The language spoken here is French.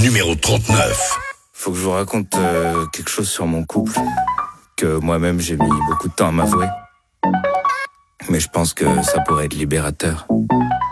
Numéro 39. Faut que je vous raconte quelque chose sur mon couple que moi-même j'ai mis beaucoup de temps à m'avouer. Mais je pense que ça pourrait être libérateur.